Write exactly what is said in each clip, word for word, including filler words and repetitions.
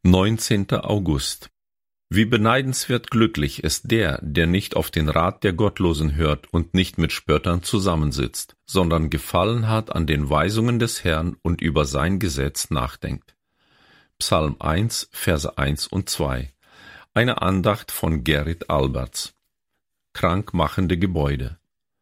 neunzehnter August. Wie beneidenswert glücklich ist der, der nicht auf den Rat der Gottlosen hört und nicht mit Spöttern zusammensitzt, sondern Gefallen hat an den Weisungen des Herrn und über sein Gesetz nachdenkt. Psalm eins, Verse eins und zwei. Eine Andacht von Gerrit Alberts. Krankmachende Gebäude.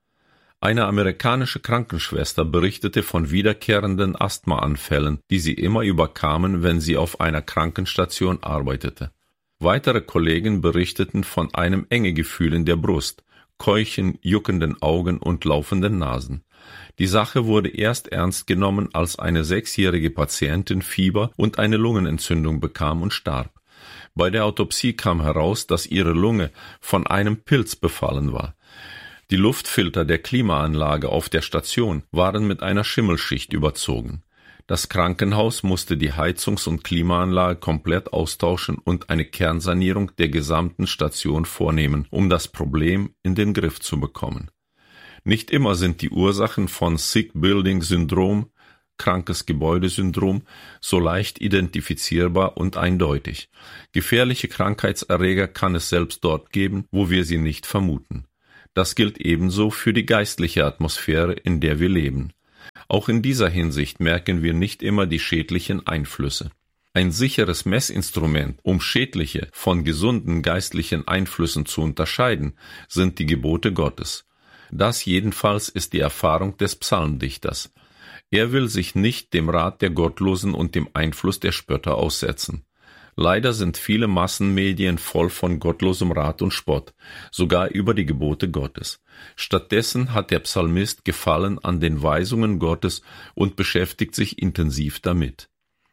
Eine amerikanische Krankenschwester berichtete von wiederkehrenden Asthmaanfällen, die sie immer überkamen, wenn sie auf einer Krankenstation arbeitete. Weitere Kollegen berichteten von einem Engegefühl in der Brust, Keuchen, juckenden Augen und laufenden Nasen. Die Sache wurde erst ernst genommen, als eine sechsjährige Patientin Fieber und eine Lungenentzündung bekam und starb. Bei der Autopsie kam heraus, dass ihre Lunge von einem Pilz befallen war. Die Luftfilter der Klimaanlage auf der Station waren mit einer Schimmelschicht überzogen. Das Krankenhaus musste die Heizungs- und Klimaanlage komplett austauschen und eine Kernsanierung der gesamten Station vornehmen, um das Problem in den Griff zu bekommen. Nicht immer sind die Ursachen von Sick Building Syndrom, krankes Gebäudesyndrom, so leicht identifizierbar und eindeutig. Gefährliche Krankheitserreger kann es selbst dort geben, wo wir sie nicht vermuten. Das gilt ebenso für die geistliche Atmosphäre, in der wir leben. Auch in dieser Hinsicht merken wir nicht immer die schädlichen Einflüsse. Ein sicheres Messinstrument, um schädliche von gesunden geistlichen Einflüssen zu unterscheiden, sind die Gebote Gottes. Das jedenfalls ist die Erfahrung des Psalmdichters. Er will sich nicht dem Rat der Gottlosen und dem Einfluss der Spötter aussetzen. Leider sind viele Massenmedien voll von gottlosem Rat und Spott, sogar über die Gebote Gottes. Stattdessen hat der Psalmist Gefallen an den Weisungen Gottes und beschäftigt sich intensiv damit.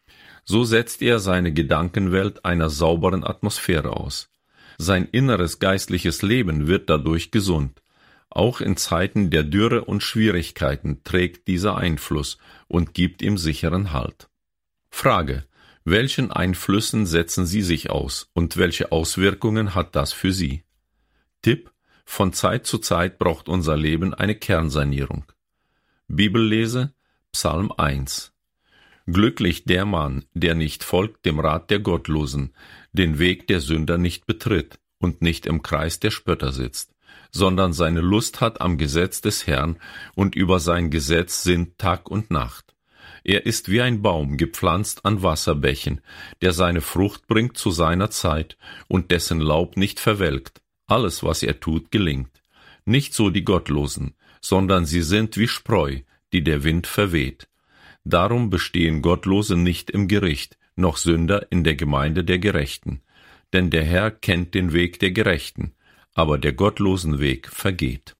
So setzt er seine Gedankenwelt einer sauberen Atmosphäre aus. Sein inneres geistliches Leben wird dadurch gesund. Auch in Zeiten der Dürre und Schwierigkeiten trägt dieser Einfluss und gibt ihm sicheren Halt. Frage: Welchen Einflüssen setzen Sie sich aus und welche Auswirkungen hat das für Sie? Tipp: Von Zeit zu Zeit braucht unser Leben eine Kernsanierung. Bibellese: Psalm eins. Glücklich der Mann, der nicht folgt dem Rat der Gottlosen, den Weg der Sünder nicht betritt und nicht im Kreis der Spötter sitzt, sondern seine Lust hat am Gesetz des Herrn und über sein Gesetz sinnt Tag und Nacht. Er ist wie ein Baum gepflanzt an Wasserbächen, der seine Frucht bringt zu seiner Zeit und dessen Laub nicht verwelkt. Alles, was er tut, gelingt. Nicht so die Gottlosen, sondern sie sind wie Spreu, die der Wind verweht. Darum bestehen Gottlose nicht im Gericht, noch Sünder in der Gemeinde der Gerechten. Denn der Herr kennt den Weg der Gerechten, aber der gottlosen Weg vergeht.